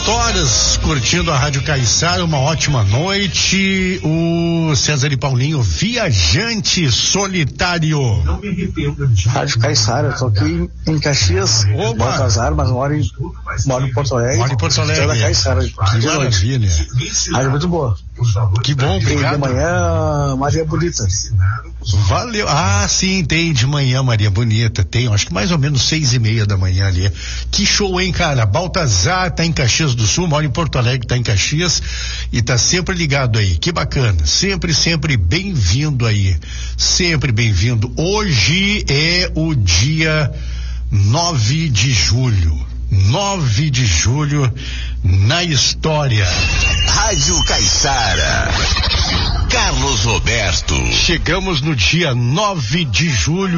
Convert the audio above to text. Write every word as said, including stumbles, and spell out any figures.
dezoito horas, curtindo a Rádio Caiçara, uma ótima noite. O César e Paulinho, viajante solitário. Rádio Caiçara, eu tô aqui em Caxias, Baltazar, mas moro em, moro em Porto Alegre. Moro em Porto Alegre. Da Caiçara, que maravilha. Rádio muito boa. Que bom, obrigado. E de manhã, Maria Bonita. Valeu. Ah, sim, tem de manhã Maria Bonita, tem, acho que mais ou menos seis e meia da manhã ali. Que show, hein, cara? Baltazar tá em Caxias do Sul, mora em Porto Alegre, tá em Caxias e tá sempre ligado aí. Que bacana. Sempre, sempre bem-vindo aí. Sempre bem-vindo. Hoje é o dia nove de julho. nove de julho na história. Rádio Caiçara. Carlos Roberto. Chegamos no dia nove de julho.